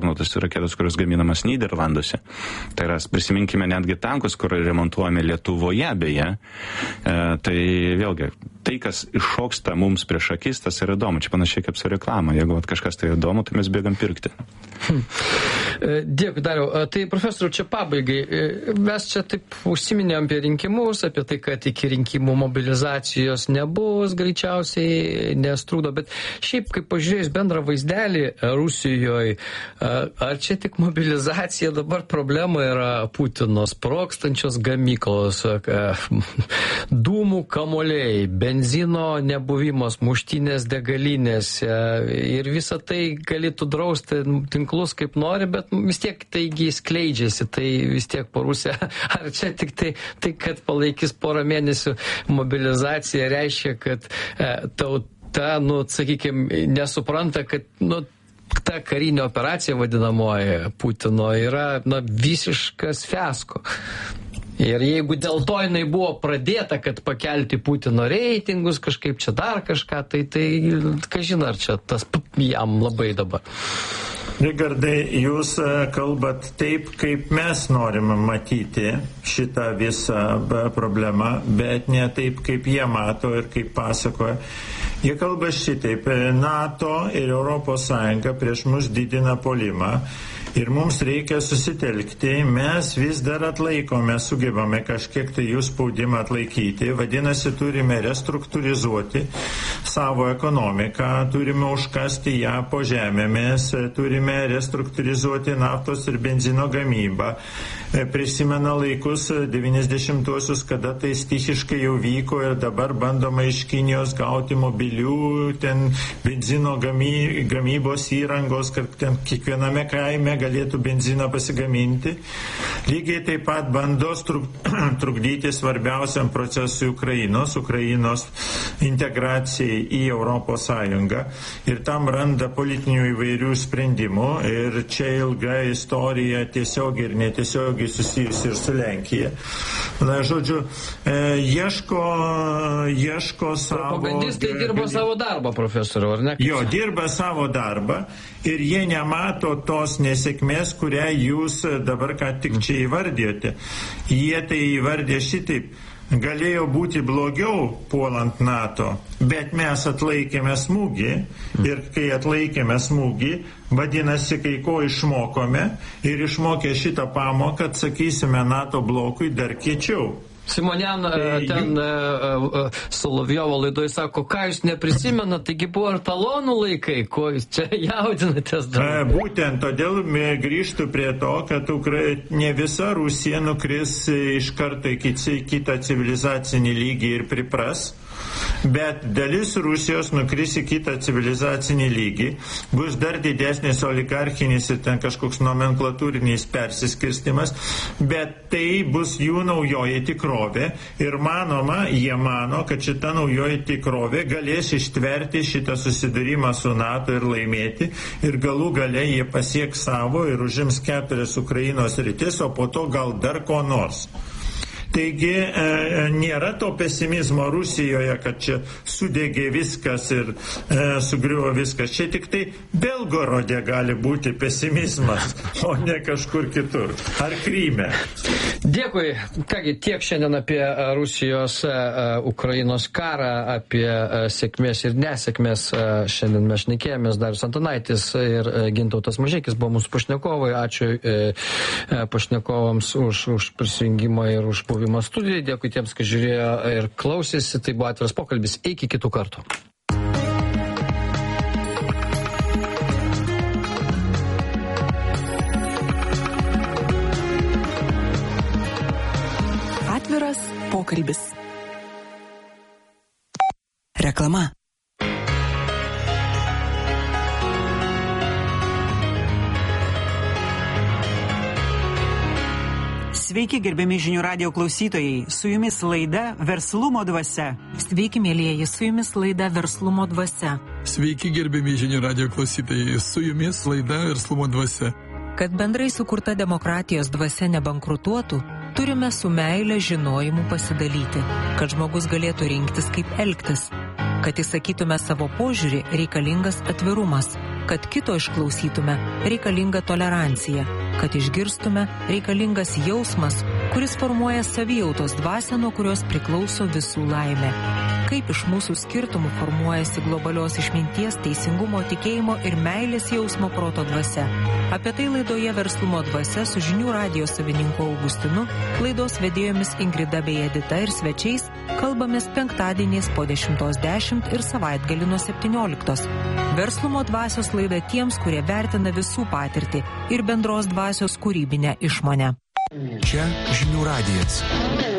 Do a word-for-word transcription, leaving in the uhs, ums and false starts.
žinau, tas raketos, kurios gaminamas Nyderlanduose. Tai yra, prisiminkime netgi tankus, kur remontuojame Lietuvoje beje. E, tai vėlgi, tai, kas iššoksta mums prieš akis, tas yra įdomu. Čia panašiai kaip su reklama. Jeigu vat, kažkas tai įdomu, tai mes bėgam pirkti. Hmm. Dėkui, Dariau. Tai profesoriau, čia pabaigai. Mes čia taip užsiminėm apie rinkimus, apie tai, kad iki rinkimų mobilizacijos nebus greičiausiai, nes trūdo, bet šiaip, kaip pažiūrėjus bendrą vaizdelį Rusijoje, ar čia tik mobilizacija, dabar problema yra Putino sprogstančios gamyklos, dūmų kamuoliai, benzino nebuvimas, muštinės degalinės ir visą tai galėtų drausti tinklus kaip nori, bet vis tiek taigi skleidžiasi, tai vis tiek po Rusiją. Ar čia tik tai, tai kad palaikys porą mėnesių mobilizacija, reiškia, kad e, tauta, nu, sakykime, nesupranta, kad, nu, ta karinė operacija vadinamoji Putino yra, na, visiškas fiasko. Ir jeigu dėl to jinai buvo pradėta, kad pakelti Putino reitingus, kažkaip čia dar kažką, tai, tai kažin ar čia tas jam labai dabar. Richardai, jūs kalbat taip, kaip mes norime matyti šitą visą problemą, bet ne taip, kaip jie mato ir kaip pasakoja. Jie kalba šitaip, NATO ir Europos Sąjunga prieš mus didina puolimą. Ir mums reikia susitelkti, mes vis dar atlaikome, sugebame kažkiek tai jų spaudimą atlaikyti, vadinasi, turime restruktūrizuoti savo ekonomiką, turime užkasti ją po žemėmis, turime restruktūrizuoti naftos ir benzino gamybą. Prisimena laikus devyniasdešimtuosius, kada tai stichiškai jau vyko ir dabar bandoma iš Kinijos gauti mobilių ten benzino gamy, gamybos įrangos, kad ten kiekviename kaime galėtų benziną pasigaminti. Lygiai taip pat bando trukdyti svarbiausiam procesui Ukrainos, Ukrainos integracijai į Europos Sąjungą ir tam randa politinių įvairių sprendimų ir čia ilga istorija tiesiog ir netiesiogiai susijusi ir su Lenkija. Na, žodžiu, e, ieško, ieško savo... Propagandistai dirba savo darbą, profesoriau, ar ne? Jo, dirba savo darbą ir jie nemato tos nesėkmės, kurią jūs dabar ką tik čia įvardėjote. Jie tai įvardė šitaip. Galėjo būti blogiau puolant NATO, bet mes atlaikėme smūgį ir kai atlaikėme smūgį, vadinasi, kai ko išmokome ir išmokę šitą pamoką, atsakysime NATO blokui dar kiečiau. Simonian ten Solovjovo laidoje sako, ką jūs neprisimenat, taigi buvo ir talonų laikai, ko jūs čia jaudinatės dar. Būtent todėl grįžtu prie to, kad Ukra... ne visa Rusija nukris iš karto į kitą civilizacinį lygį ir pripras, bet dalis Rusijos nukris į kitą civilizacinį lygį, bus dar didesnis oligarchinis ir ten kažkoks nomenklatūrinis persiskirstimas, bet tai bus jų naujoji tikrovė ir manoma, jie mano, kad šita naujoji tikrovė galės ištverti šitą susidūrimą su NATO ir laimėti ir galų gale jie pasieks savo ir užims keturias Ukrainos rytis, o po to gal dar ko nors. Taigi e, nėra to pesimizmo Rusijoje, kad čia sudegė viskas ir e, sugriuvo viskas. Čia tik tai Belgorodė gali būti pesimizmas, o ne kažkur kitur. Ar Kryme. Dėkui. Kągi, tiek šiandien apie Rusijos, uh, Ukrainos karą, apie uh, sėkmės ir nesėkmės. Uh, šiandien mes šnekėjomės, Darius Antanaitis ir uh, Gintautas Mažeikis buvo mūsų pašnekovai. Ačiū uh, pašnekovams už, už prisijungimą ir už buvimą studijai. Dėkui tiems, kas žiūrėjo ir klausėsi. Tai buvo atviras pokalbis. Iki kitų kartų. Pokalbis. Reklama. Sveiki, gerbiami žinių radijo klausytojai. Su jumis laida Verslumo dvasia. Sveiki, mėlyjeji, su jumis laida Verslumo dvasia. Sveiki, gerbiami žinių radijo klausytojai. Su jumis laida Verslumo dvasia. Kad bendrai sukurta demokratijos dvasia nebankrutuotų, turime su meile žinojimu pasidalyti, kad žmogus galėtų rinktis, kaip elgtis. Kad įsakytume savo požiūrį, reikalingas atvirumas. Kad kito išklausytume, reikalinga tolerancija. Kad išgirstume, reikalingas jausmas, kuris formuoja savijautos dvasią, nuo kurios priklauso visų laimė. Kaip iš mūsų skirtumų formuojasi globalios išminties, teisingumo, tikėjimo ir meilės jausmo proto dvasia. Apie tai laidoje Verslumo dvasia su žinių radijo savininku Augustinu, laidos vedėjomis Ingrida bei Edita ir svečiais kalbamės penktadieniais po dešimtos dešimt ir savaitgalį nuo septynioliktos. Verslumo dvasios laida tiems, kurie vertina visų patirtį ir bendros dvasios kūrybinę išmonę. Čia žinių radijas.